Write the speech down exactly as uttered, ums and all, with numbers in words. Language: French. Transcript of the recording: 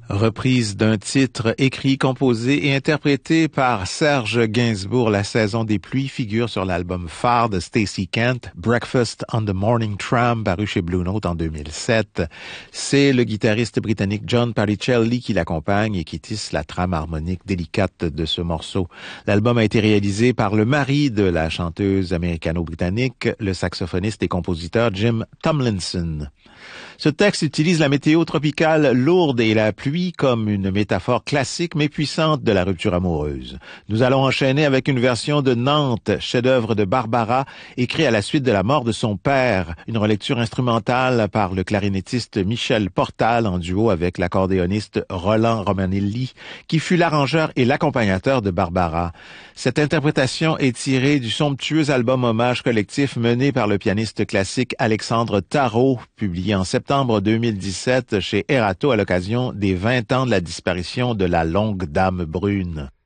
Reprise d'un titre écrit, composé et interprété par Serge Gainsbourg, La saison des pluies, figure sur l'album phare de Stacey Kent, Breakfast on the Morning Tram, paru chez Blue Note en deux mille sept. C'est le guitariste britannique John Patricelli qui l'accompagne et qui tisse la trame harmonique délicate de ce morceau. L'album a été réalisé par le mari de la chanteuse américano-britannique, le saxophoniste et compositeur Jim Tomlinson. Ce texte utilise la météo tropicale lourde et la pluie comme une métaphore classique mais puissante de la rupture amoureuse. Nous allons enchaîner avec une version de Nantes, chef-d'œuvre de Barbara, écrit à la suite de la mort de son père, une relecture instrumentale par le clarinettiste Michel Portal en duo avec l'accordéoniste Roland Romanelli, qui fut l'arrangeur et l'accompagnateur de Barbara. Cette interprétation est tirée du somptueux album hommage collectif mené par le pianiste classique Alexandre Tarot, publié en septembre deux mille dix-sept chez Erato à l'occasion des vingt ans de la disparition de la longue dame brune.